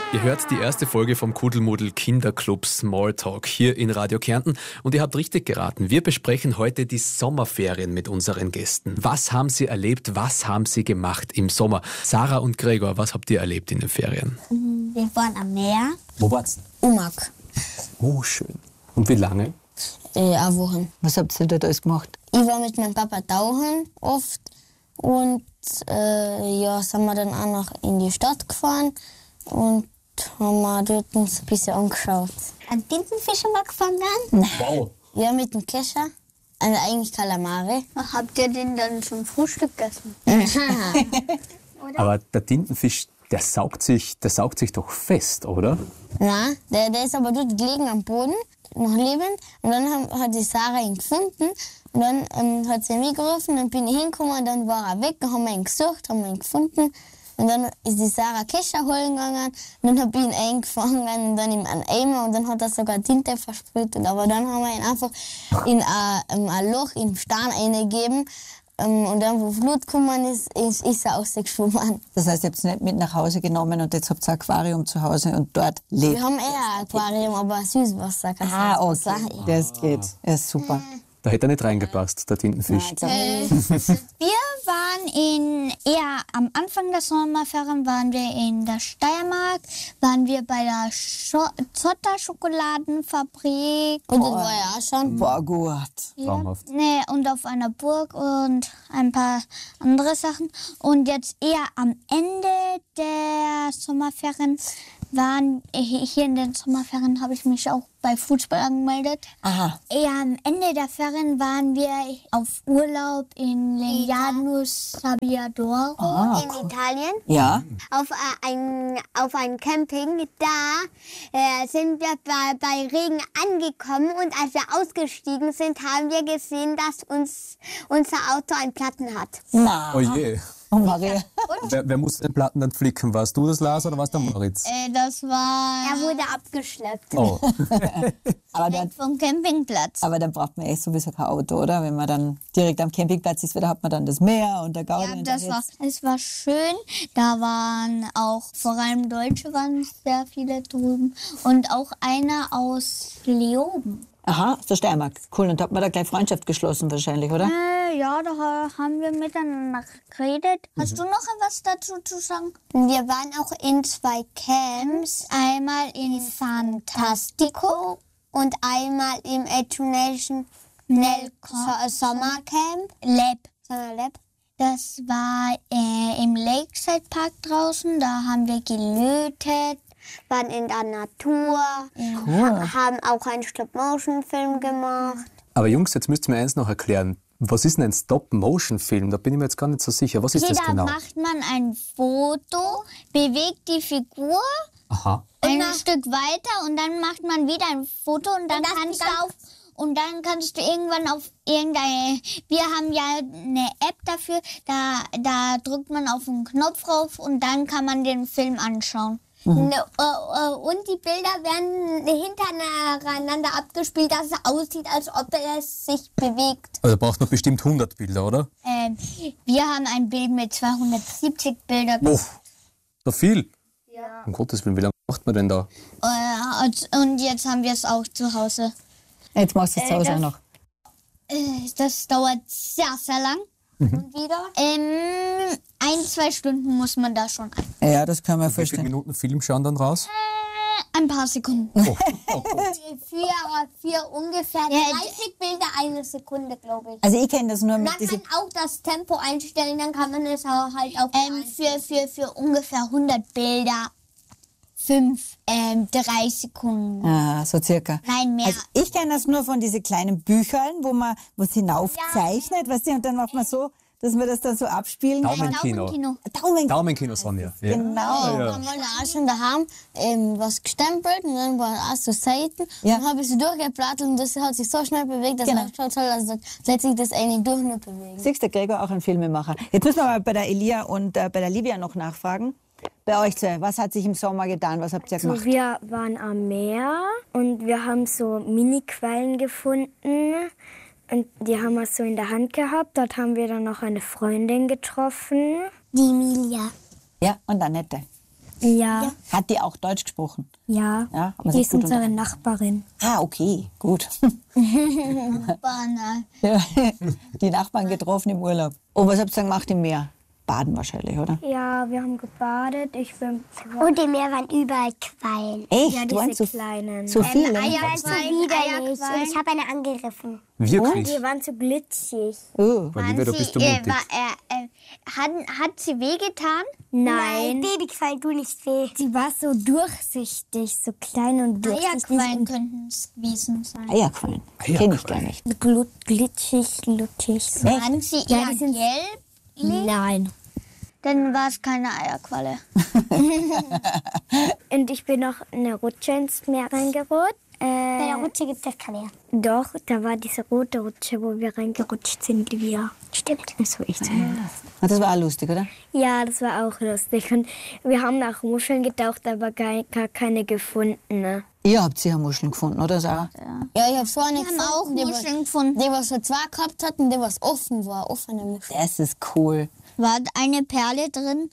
Ihr hört die erste Folge vom Kuddelmuddel Kinderclub Smalltalk hier in Radio Kärnten und ihr habt richtig geraten. Wir besprechen heute die Sommerferien mit unseren Gästen. Was haben sie erlebt, was haben sie gemacht im Sommer? Sarah und Gregor, was habt ihr erlebt in den Ferien? Wir waren am Meer. Wo wart's? Umag. Oh, schön. Und wie lange? Eine Woche. Was habt ihr dort alles gemacht? Ich war mit meinem Papa tauchen oft und sind wir dann auch noch in die Stadt gefahren und haben wir dort uns ein bisschen angeschaut. Ein Tintenfisch haben wir gefangen? Nein. Wow. Ja, mit dem Kescher. Also eigentlich Kalamare. Habt ihr den dann zum Frühstück gegessen? Aber der Tintenfisch, der saugt sich doch fest, oder? Nein, der ist aber dort gelegen am Boden, noch lebend. Und dann hat die Sarah ihn gefunden. Und dann hat sie mich gerufen, dann bin ich hingekommen, dann war er weg, dann haben wir ihn gesucht, haben wir ihn gefunden. Und dann ist die Sarah Kescher holen gegangen und dann habe ich ihn eingefangen und dann in einen Eimer und dann hat er sogar Tinte versprüht. Aber dann haben wir ihn einfach in ein Loch im Stein eingegeben und dann, wo Flut gekommen ist er ausgeschwommen. Das heißt, ihr habt es nicht mit nach Hause genommen und jetzt habt ihr ein Aquarium zu Hause und dort lebt. Wir haben eher ein Aquarium, aber Süßwasser. Okay, das geht. Ja, super. Da hätte er nicht reingepasst, der Tintenfisch. Wir waren eher am Anfang der Sommerferien waren wir in der Steiermark, waren wir bei der Zotter-Schokoladenfabrik. Und das war ja auch schon. War gut. Traumhaft. Nee, und auf einer Burg und ein paar andere Sachen. Und jetzt eher am Ende der Sommerferien hier in den Sommerferien habe ich mich auch bei Fußball angemeldet. Aha. Eher am Ende der Ferien waren wir auf Urlaub in Legnano Sabbiadoro. In Italien. Ja. Auf ein Camping. Da sind wir bei Regen angekommen und als wir ausgestiegen sind, haben wir gesehen, dass unser Auto einen Platten hat. Na. Oh je. Oh, Maria. Wer musste den Platten dann flicken? Warst du das, Lars, oder warst der Moritz? Das war Er wurde abgeschleppt. Oh. vom Campingplatz. Aber dann braucht man echt sowieso kein Auto, oder? Wenn man dann direkt am Campingplatz ist, da hat man dann das Meer und der Gaudi. Ja, es war schön. Da waren auch, vor allem Deutsche waren sehr viele drüben. Und auch einer aus Leoben. Aha, aus der Steiermark. Cool. Und da hat man da gleich Freundschaft geschlossen wahrscheinlich, oder? Ja, da haben wir miteinander geredet. Hast du noch was dazu zu sagen? Wir waren auch in 2 Camps. Einmal in Fantastico Und einmal im Education Sommercamp. Lab. Das war im Lakeside Park draußen. Da haben wir gelötet. Waren in der Natur. Cool. Haben auch einen Stop-Motion-Film gemacht. Aber Jungs, jetzt müsst ihr mir eins noch erklären. Was ist denn ein Stop-Motion-Film? Da bin ich mir jetzt gar nicht so sicher. Was ist das genau? Macht man ein Foto, bewegt die Figur Aha. ein Stück weiter und dann macht man wieder ein Foto und dann kannst du irgendwann auf irgendeine. Wir haben ja eine App dafür, da drückt man auf einen Knopf drauf und dann kann man den Film anschauen. Und die Bilder werden hintereinander abgespielt, dass es aussieht, als ob es sich bewegt. Also da braucht man bestimmt 100 Bilder, oder? Wir haben ein Bild mit 270 Bildern. Oh, so viel? Ja. Um Gottes Willen, wie lange macht man denn da? Und jetzt haben wir es auch zu Hause. Jetzt machst du es zu Hause auch noch. Das dauert sehr, sehr lang. Und wieder? 1-2 Stunden muss man da schon rein. Ja, das kann man Wie viele verstehen. Minuten Film schauen dann raus? Ein paar Sekunden. Für ungefähr 30 Bilder eine Sekunde, glaube ich. Also ich kenne das nur mit Man diesem... kann auch das Tempo einstellen, dann kann man es auch halt auch Für ungefähr 100 Bilder 3 Sekunden. Ah, so circa. Nein, mehr. Also ich kenne das nur von diesen kleinen Büchern, wo man was hinaufzeichnet, weißt du, und dann macht man so, dass man das dann so abspielen kann. Daumenkino. Daumenkino, Sonja. Ja. Genau. haben wir da auch schon daheim was gestempelt und dann war auch so Seiten. Ja. Dann habe ich sie durchgeplattelt und das hat sich so schnell bewegt, dass Genau. es schon toll, also letztlich das eigentlich durch nur bewegen. Siehst du, Gregor auch ein Filmemacher. Jetzt müssen wir aber bei der Elia und bei der Livia noch nachfragen. Bei euch zwei, was hat sich im Sommer getan? Was habt ihr gemacht? Wir waren am Meer und wir haben so Mini-Quallen gefunden. Und die haben wir so in der Hand gehabt. Dort haben wir dann noch eine Freundin getroffen. Die Emilia. Ja, und Annette. Ja. Hat die auch Deutsch gesprochen? Ja. Ja, aber Die sich ist gut unsere Nachbarin. Ah, okay, gut. Banal. Ja, die Nachbarn getroffen im Urlaub. Und was habt ihr gemacht im Meer? Baden wahrscheinlich, oder? Ja, wir haben gebadet. Und im Meer waren überall Quallen. Echt? Ja, Waren diese so, kleinen. so viele? Die waren so widerlich. Und ich habe eine angegriffen. Wirklich? Die waren so glitschig. Oh. Olivia, da bist du mutig. Hat sie wehgetan? Nein. Babyquallen tun nicht weh. Sie war so durchsichtig, so klein und durchsichtig. Eierquallen könnten es gewesen sein. Eierquallen. Kenn ich gar nicht. Glitschig, lutschig. So. Waren sie Ja, eher die sind- gelb? Nein. Dann war es keine Eierqualle. Und ich bin noch eine Rutsche ins Meer reingerutscht. Bei der Rutsche gibt es kein Meer. Doch, da war diese rote Rutsche, wo wir reingerutscht sind, wir. Stimmt. Das war echt so. Ah, das war auch lustig, oder? Ja, das war auch lustig. Und wir haben nach Muscheln getaucht, aber gar keine gefunden. Ne? Ihr habt sicher Muscheln gefunden, oder Sarah? Ja, ich habe so eine Wir haben auch gefunden, Muscheln gefunden. die was so zwei gehabt hat und die was offen war. Offene Muscheln. Das ist cool. War eine Perle drin?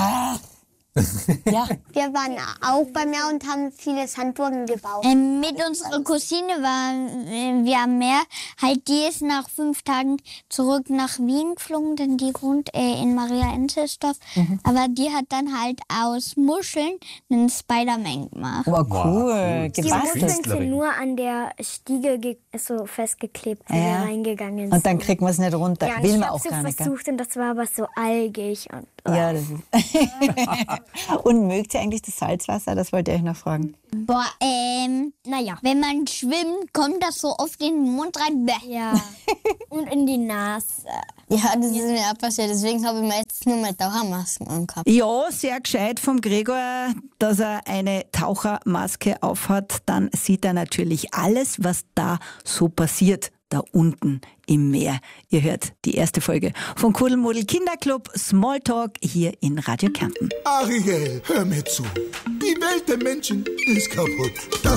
Ja. Wir waren auch beim Meer und haben viele Sandburgen gebaut. Mit unserer Cousine waren wir am Meer. Halt, die ist nach 5 Tagen zurück nach Wien geflogen, denn die wohnt in Maria-Enzelsdorf. Aber die hat dann halt aus Muscheln einen Spider-Man gemacht. Wow, cool. Die Gebastelt. Muscheln sind nur an der Stiege so festgeklebt, wo wir reingegangen sind. Und dann kriegt man es nicht runter. ja, Will ich man habe auch so gar nicht. Gell? versucht und das war aber so algig. Und, Ja, das ist. Und mögt ihr eigentlich das Salzwasser? Das wollte ich euch noch fragen. Boah, naja. wenn man schwimmt, kommt das so oft in den Mund rein. Bäh. Ja. Und in die Nase. Ja, das ist mir auch passiert. Deswegen habe ich mir jetzt nur mal Tauchermasken angehabt. Ja, sehr gescheit vom Gregor, dass er eine Tauchermaske aufhat. Dann sieht er natürlich alles, was da so passiert, da unten im Meer. Ihr hört die erste Folge von Kuddelmuddel Kinderclub Smalltalk hier in Radio Kärnten. Ariel, hör mir zu. Die Welt der Menschen ist kaputt. Das